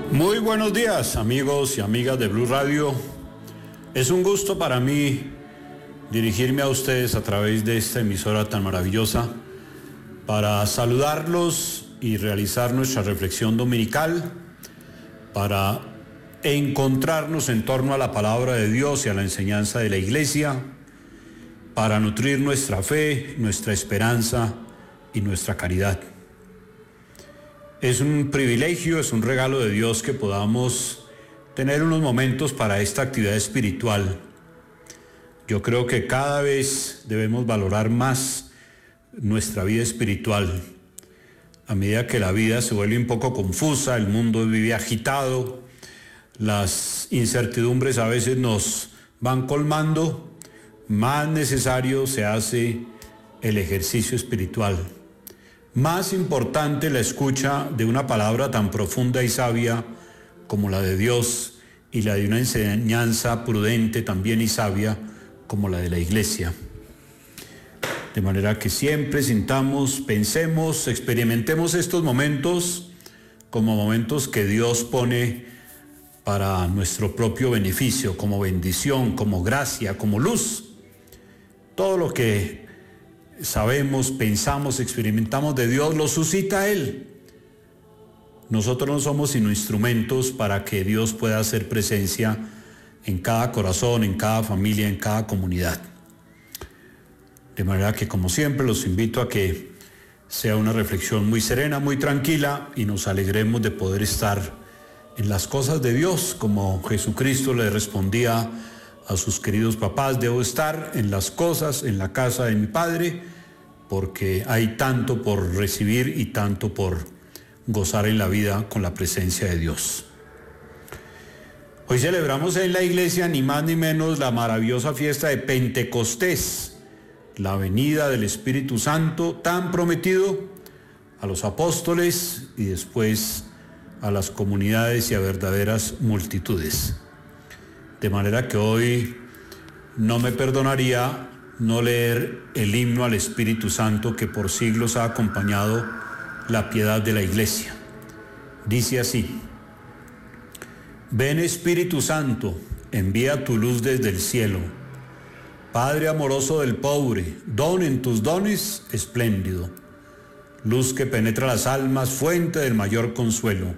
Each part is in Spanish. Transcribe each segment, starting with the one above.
Muy buenos días, amigos y amigas de Blue Radio. Es un gusto para mí dirigirme a ustedes a través de esta emisora tan maravillosa para saludarlos y realizar nuestra reflexión dominical, para encontrarnos en torno a la palabra de Dios y a la enseñanza de la Iglesia, para nutrir nuestra fe, nuestra esperanza y nuestra caridad. Es un privilegio, es un regalo de Dios que podamos tener unos momentos para esta actividad espiritual. Yo creo que cada vez debemos valorar más nuestra vida espiritual. A medida que la vida se vuelve un poco confusa, el mundo vive agitado, las incertidumbres a veces nos van colmando, más necesario se hace el ejercicio espiritual. Más importante la escucha de una palabra tan profunda y sabia como la de Dios y la de una enseñanza prudente también y sabia como la de la Iglesia. De manera que siempre sintamos, pensemos, experimentemos estos momentos como momentos que Dios pone para nuestro propio beneficio, como bendición, como gracia, como luz. Todo lo que sabemos, pensamos, experimentamos de Dios, lo suscita Él. Nosotros no somos sino instrumentos para que Dios pueda hacer presencia en cada corazón, en cada familia, en cada comunidad. De manera que, como siempre, los invito a que sea una reflexión muy serena, muy tranquila, y nos alegremos de poder estar en las cosas de Dios, como Jesucristo le respondía a sus queridos papás: debo estar en las cosas, en la casa de mi Padre, porque hay tanto por recibir y tanto por gozar en la vida con la presencia de Dios. Hoy celebramos en la iglesia ni más ni menos la maravillosa fiesta de Pentecostés, la venida del Espíritu Santo tan prometido a los apóstoles y después a las comunidades y a verdaderas multitudes. De manera que hoy no me perdonaría no leer el himno al Espíritu Santo que por siglos ha acompañado la piedad de la Iglesia. Dice así: ven Espíritu Santo, envía tu luz desde el cielo. Padre amoroso del pobre, don en tus dones espléndido. Luz que penetra las almas, fuente del mayor consuelo.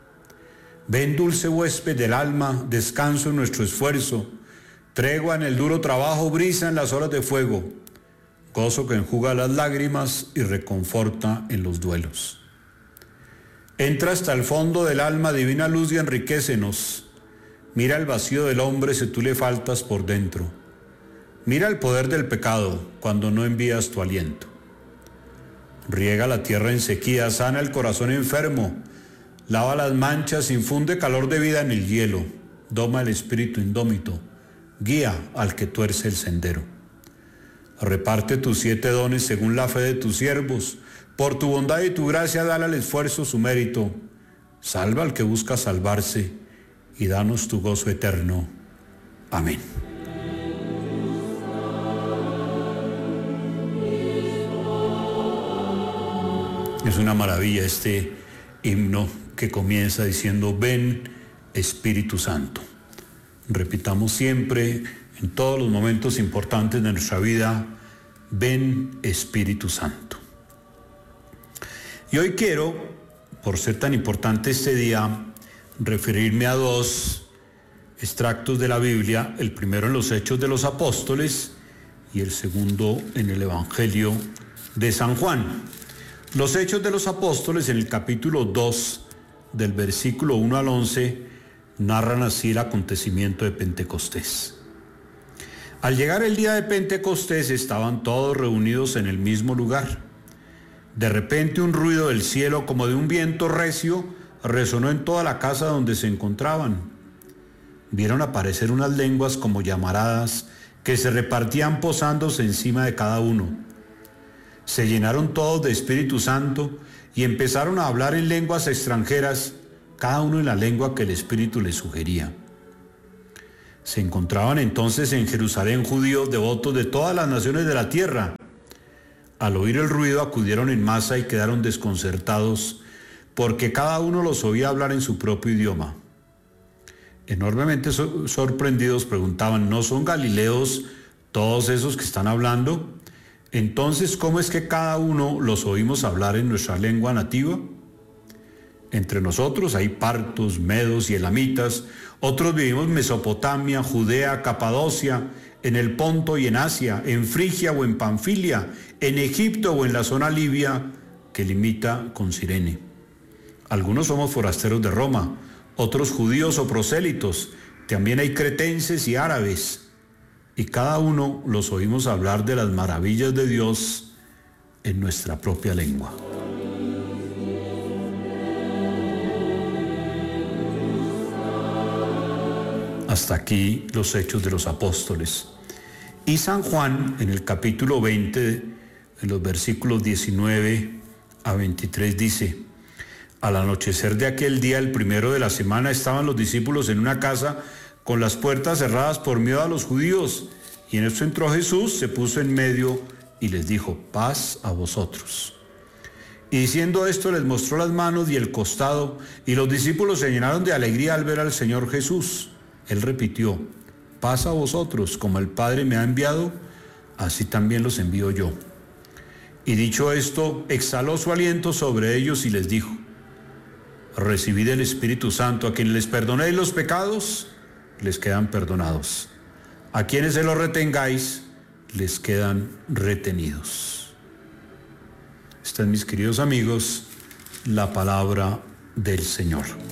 Ven dulce huésped del alma, descanso en nuestro esfuerzo, tregua en el duro trabajo, brisa en las horas de fuego, gozo que enjuga las lágrimas y reconforta en los duelos. Entra hasta el fondo del alma, divina luz, y enriquécenos. Mira el vacío del hombre si tú le faltas por dentro. Mira el poder del pecado cuando no envías tu aliento. Riega la tierra en sequía, sana el corazón enfermo, lava las manchas, infunde calor de vida en el hielo, doma el espíritu indómito, guía al que tuerce el sendero. Reparte tus 7 dones según la fe de tus siervos, por tu bondad y tu gracia dale al esfuerzo su mérito, salva al que busca salvarse y danos tu gozo eterno. Amén. Es una maravilla este himno que comienza diciendo: ven Espíritu Santo. Repitamos siempre, en todos los momentos importantes de nuestra vida: ven Espíritu Santo. Y hoy quiero, por ser tan importante este día, referirme a 2 extractos de la Biblia, el primero en los Hechos de los Apóstoles y el segundo en el Evangelio de San Juan. Los Hechos de los Apóstoles, en el capítulo 2, del versículo 1 al 11, narran así el acontecimiento de Pentecostés. Al llegar el día de Pentecostés, estaban todos reunidos en el mismo lugar. De repente un ruido del cielo como de un viento recio resonó en toda la casa donde se encontraban. Vieron aparecer unas lenguas como llamaradas que se repartían posándose encima de cada uno. Se llenaron todos de Espíritu Santo y empezaron a hablar en lenguas extranjeras, cada uno en la lengua que el Espíritu les sugería. Se encontraban entonces en Jerusalén judíos devotos de todas las naciones de la tierra. Al oír el ruido acudieron en masa y quedaron desconcertados, porque cada uno los oía hablar en su propio idioma. Enormemente sorprendidos preguntaban, ¿no son galileos todos esos que están hablando? Entonces, ¿cómo es que cada uno los oímos hablar en nuestra lengua nativa? Entre nosotros hay partos, medos y elamitas, otros vivimos en Mesopotamia, Judea, Capadocia, en el Ponto y en Asia, en Frigia o en Panfilia, en Egipto o en la zona libia que limita con Cirene. Algunos somos forasteros de Roma, otros judíos o prosélitos, también hay cretenses y árabes, y cada uno los oímos hablar de las maravillas de Dios en nuestra propia lengua. Hasta aquí los Hechos de los Apóstoles. Y San Juan, en el capítulo 20, en los versículos 19 a 23, dice: al anochecer de aquel día, el primero de la semana, estaban los discípulos en una casa con las puertas cerradas por miedo a los judíos. Y en esto entró Jesús, se puso en medio y les dijo: paz a vosotros. Y diciendo esto, les mostró las manos y el costado, y los discípulos se llenaron de alegría al ver al Señor Jesús. Él repitió: paz a vosotros, como el Padre me ha enviado, así también los envío yo. Y dicho esto, exhaló su aliento sobre ellos y les dijo: recibid el Espíritu Santo. A quienes les perdonéis los pecados, les quedan perdonados. A quienes se los retengáis, les quedan retenidos. Esta es, mis queridos amigos, la palabra del Señor.